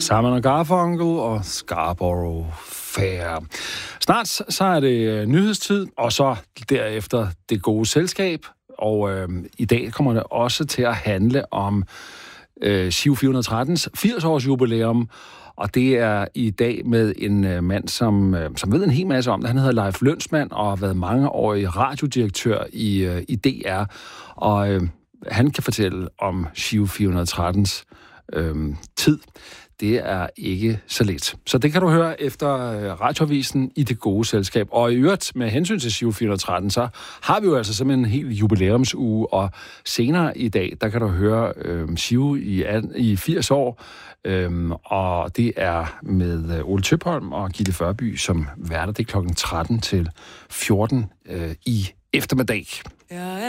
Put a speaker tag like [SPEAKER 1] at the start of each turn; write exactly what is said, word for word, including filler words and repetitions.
[SPEAKER 1] Simon & Garfunkel og Scarborough Fair. Snart så er det nyhedstid, og så derefter det gode selskab. Og øh, i dag kommer det også til at handle om øh, Giro fire hundrede og trettens firs-års jubilæum. Og det er i dag med en øh, mand, som, øh, som ved en hel masse om det. Han hedder Leif Lønsmand og har været mangeårig radiodirektør i, øh, i D R. Og øh, han kan fortælle om Giro fire hundrede og trettens øh, tid. Det er ikke så let. Så det kan du høre efter Radioavisen i det gode selskab. Og i øvrigt, med hensyn til Giro fire hundrede og tretten, så har vi jo altså simpelthen en helt jubilæumsuge, og senere i dag, der kan du høre øh, Giro i, i firs år, øh, og det er med Ole Tøpholm og Gitte Førby som værter. Det er klokken tretten til fjorten øh, i eftermiddag. Ja, ja.